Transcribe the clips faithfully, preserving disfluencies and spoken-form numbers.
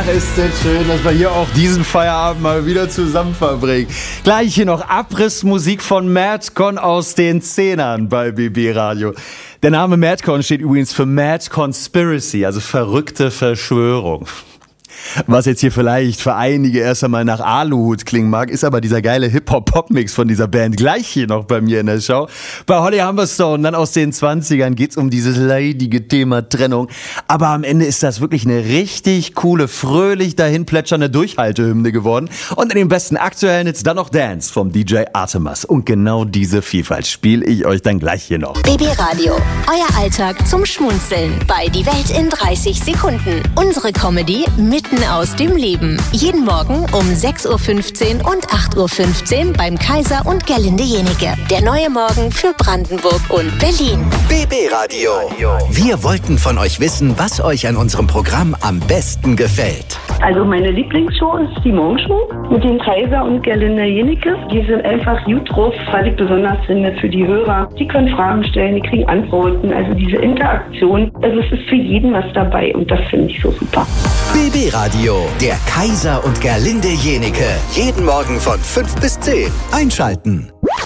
Ach, ist das schön, dass wir hier auch diesen Feierabend mal wieder zusammen verbringen. Gleich hier noch Abrissmusik von Madcon aus den Zehnern bei B B Radio. Der Name Madcon steht übrigens für Mad Conspiracy, also verrückte Verschwörung. Was jetzt hier vielleicht für einige erst einmal nach Aluhut klingen mag, ist aber dieser geile Hip-Hop-Pop-Mix von dieser Band. Gleich hier noch bei mir in der Show. Bei Holly Humberstone, dann aus den zwanzigern, geht's um dieses leidige Thema Trennung. Aber am Ende ist das wirklich eine richtig coole, fröhlich dahin plätschernde Durchhaltehymne geworden. Und in den besten aktuellen Hits dann noch Dance vom D J Artemas. Und genau diese Vielfalt spiele ich euch dann gleich hier noch. B B Radio, euer Alltag zum Schmunzeln bei Die Welt in dreißig Sekunden. Unsere Comedy mitten aus dem Leben. Jeden Morgen um sechs Uhr fünfzehn und acht Uhr fünfzehn beim Kaiser und Gerlinde Jenike. Der neue Morgen für Brandenburg und Berlin. B B Radio. Wir wollten von euch wissen, was euch an unserem Programm am besten gefällt. Also meine Lieblingsshow ist die Morgenshow mit dem Kaiser und Gerlinde Jenike. Die sind einfach gut drauf, was ich besonders finde für die Hörer. Die können Fragen stellen, die kriegen Antworten. Also diese Interaktion, also es ist für jeden was dabei und das finde ich so super. B B Radio, der Kaiser und Gerlinde Jenike. Jeden Morgen von fünf bis zehn. Einschalten.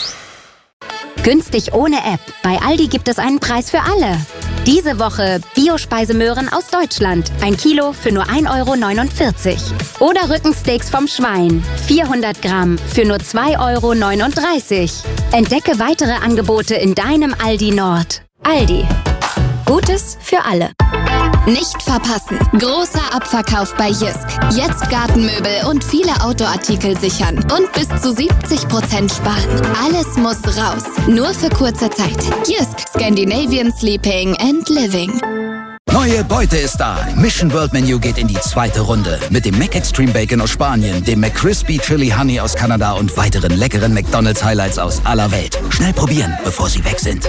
Günstig ohne App. Bei Aldi gibt es einen Preis für alle. Diese Woche Biospeisemöhren aus Deutschland. Ein Kilo für nur ein Euro neunundvierzig. Oder Rückensteaks vom Schwein. vierhundert Gramm für nur zwei Euro neununddreißig. Entdecke weitere Angebote in deinem Aldi Nord. Aldi. Gutes für alle. Nicht verpassen. Großer Abverkauf bei Jysk. Jetzt Gartenmöbel und viele Outdoor-Artikel sichern. Und bis zu siebzig Prozent sparen. Alles muss raus. Nur für kurze Zeit. Jysk. Scandinavian Sleeping and Living. Neue Beute ist da. Mission World Menu geht in die zweite Runde. Mit dem Mac Extreme Bacon aus Spanien, dem McCrispy Chili Honey aus Kanada und weiteren leckeren McDonald's Highlights aus aller Welt. Schnell probieren, bevor sie weg sind.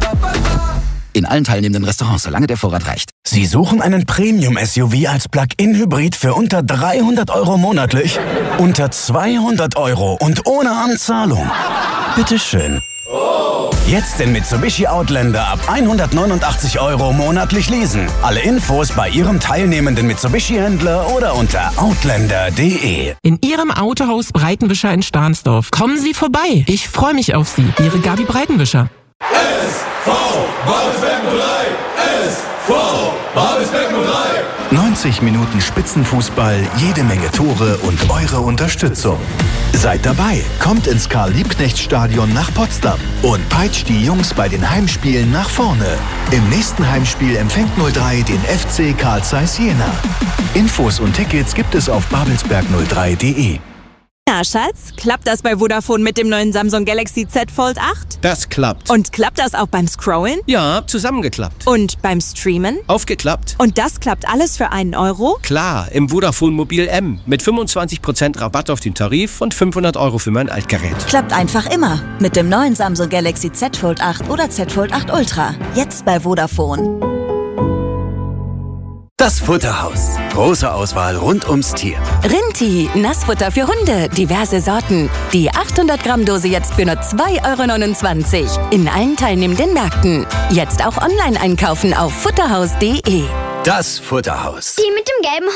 In allen teilnehmenden Restaurants, solange der Vorrat reicht. Sie suchen einen Premium-S U V als Plug-in-Hybrid für unter dreihundert Euro monatlich? Unter zweihundert Euro und ohne Anzahlung? Bitteschön. Jetzt den Mitsubishi Outlander ab hundertneunundachtzig Euro monatlich leasen. Alle Infos bei Ihrem teilnehmenden Mitsubishi-Händler oder unter outlander punkt de. In Ihrem Autohaus Breitenwischer in Stahnsdorf. Kommen Sie vorbei. Ich freue mich auf Sie. Ihre Gabi Breitenwischer. S V Babelsberg null drei! S V Babelsberg null drei! neunzig Minuten Spitzenfußball, jede Menge Tore und eure Unterstützung. Seid dabei, kommt ins Karl-Liebknecht-Stadion nach Potsdam und peitscht die Jungs bei den Heimspielen nach vorne. Im nächsten Heimspiel empfängt null drei den F C Carl Zeiss Jena. Infos und Tickets gibt es auf babelsberg null drei punkt de. Na, Schatz, klappt das bei Vodafone mit dem neuen Samsung Galaxy Z Fold acht? Das klappt. Und klappt das auch beim Scrollen? Ja, zusammengeklappt. Und beim Streamen? Aufgeklappt. Und das klappt alles für einen Euro? Klar, im Vodafone Mobil M mit fünfundzwanzig Prozent Rabatt auf den Tarif und fünfhundert Euro für mein Altgerät. Klappt einfach immer mit dem neuen Samsung Galaxy Z Fold acht oder Z Fold acht Ultra. Jetzt bei Vodafone. Das Futterhaus. Große Auswahl rund ums Tier. Rinti, Nassfutter für Hunde, diverse Sorten. Die achthundert Gramm Dose jetzt für nur zwei Euro neunundzwanzig. In allen teilnehmenden Märkten. Jetzt auch online einkaufen auf futterhaus punkt de. Das Futterhaus. Die mit dem gelben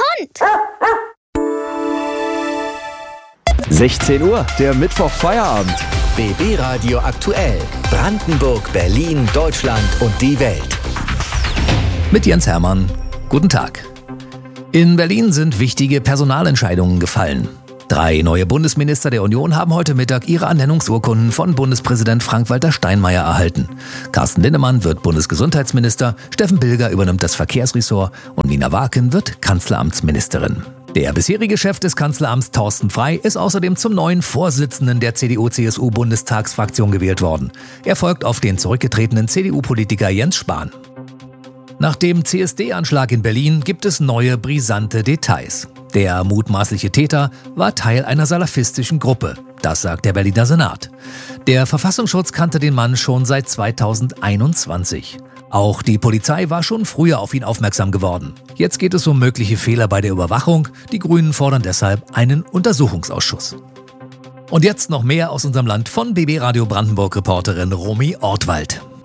Hund. sechzehn Uhr, der Mittwoch-Feierabend. B B Radio aktuell. Brandenburg, Berlin, Deutschland und die Welt. Mit Jens Hermann. Guten Tag. In Berlin sind wichtige Personalentscheidungen gefallen. Drei neue Bundesminister der Union haben heute Mittag ihre Ernennungsurkunden von Bundespräsident Frank-Walter Steinmeier erhalten. Carsten Linnemann wird Bundesgesundheitsminister, Steffen Bilger übernimmt das Verkehrsressort und Nina Waken wird Kanzleramtsministerin. Der bisherige Chef des Kanzleramts Thorsten Frey ist außerdem zum neuen Vorsitzenden der C D U C S U-Bundestagsfraktion gewählt worden. Er folgt auf den zurückgetretenen C D U-Politiker Jens Spahn. Nach dem C S D-Anschlag in Berlin gibt es neue brisante Details. Der mutmaßliche Täter war Teil einer salafistischen Gruppe. Das sagt der Berliner Senat. Der Verfassungsschutz kannte den Mann schon seit zweitausendeinundzwanzig. Auch die Polizei war schon früher auf ihn aufmerksam geworden. Jetzt geht es um mögliche Fehler bei der Überwachung. Die Grünen fordern deshalb einen Untersuchungsausschuss. Und jetzt noch mehr aus unserem Land von B B Radio Brandenburg-Reporterin Romy Ortwald.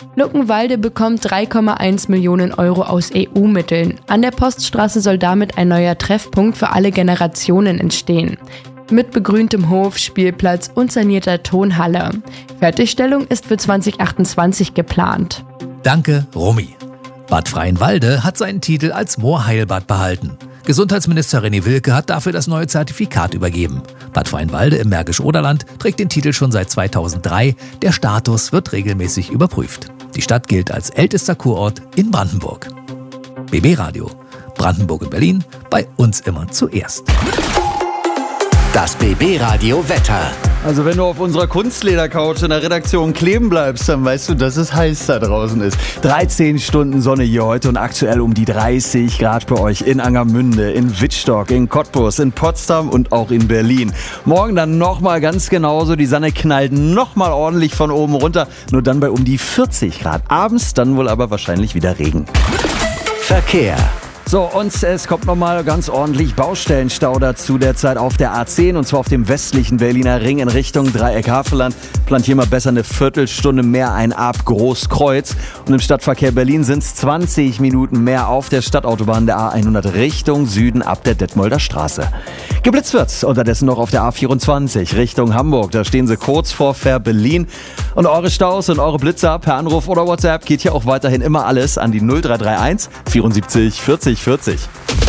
Luckenwalde bekommt drei Komma eins Millionen Euro aus E U-Mitteln. An der Poststraße soll damit ein neuer Treffpunkt für alle Generationen entstehen. Mit begrüntem Hof, Spielplatz und sanierter Tonhalle. Fertigstellung ist für zwanzig achtundzwanzig geplant. Danke, Rumi. Bad Freienwalde hat seinen Titel als Moorheilbad behalten. Gesundheitsminister René Wilke hat dafür das neue Zertifikat übergeben. Bad Freienwalde im Märkisch-Oderland trägt den Titel schon seit zweitausenddrei. Der Status wird regelmäßig überprüft. Die Stadt gilt als ältester Kurort in Brandenburg. B B Radio. Brandenburg und Berlin, bei uns immer zuerst. Das B B-Radio Wetter. Also wenn du auf unserer Kunstledercouch in der Redaktion kleben bleibst, dann weißt du, dass es heiß da draußen ist. dreizehn Stunden Sonne hier heute und aktuell um die dreißig Grad bei euch in Angermünde, in Wittstock, in Cottbus, in Potsdam und auch in Berlin. Morgen dann nochmal ganz genauso, die Sonne knallt nochmal ordentlich von oben runter, nur dann bei um die vierzig Grad. Abends dann wohl aber wahrscheinlich wieder Regen. Verkehr. So, und es kommt nochmal ganz ordentlich Baustellenstau dazu derzeit auf der A zehn und zwar auf dem westlichen Berliner Ring in Richtung Dreieck-Havelland. Plant hier mal besser eine Viertelstunde mehr ein ab Großkreuz. Und im Stadtverkehr Berlin sind es zwanzig Minuten mehr auf der Stadtautobahn der A hundert Richtung Süden ab der Detmolder Straße. Geblitzt wird's unterdessen noch auf der A vierundzwanzig Richtung Hamburg. Da stehen sie kurz vor Ver-Berlin. Und eure Staus und eure Blitzer per Anruf oder WhatsApp geht hier auch weiterhin immer alles an die null drei drei eins vierundsiebzig vierzig vierzig.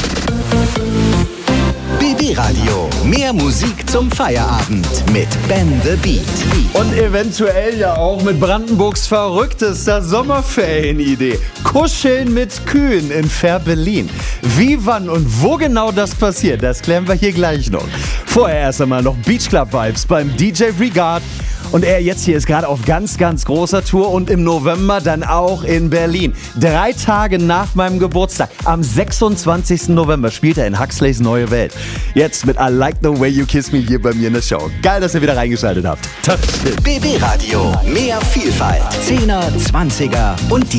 B B-Radio. Mehr Musik zum Feierabend mit Ben the Beat. Und eventuell ja auch mit Brandenburgs verrücktester Sommerferienidee. Kuscheln mit Kühen in Ver-Berlin. Wie, wann und wo genau das passiert, das klären wir hier gleich noch. Vorher erst einmal noch Beach Club Vibes beim D J Regard. Und er jetzt hier ist gerade auf ganz, ganz großer Tour und im November dann auch in Berlin. Drei Tage nach meinem Geburtstag, am sechsundzwanzigsten November, spielt er in Huxleys Neue Welt. Jetzt mit I Like the Way You Kiss Me hier bei mir in der Show. Geil, dass ihr wieder reingeschaltet habt. B B-Radio. Mehr Vielfalt. Zehner, Zwanziger und die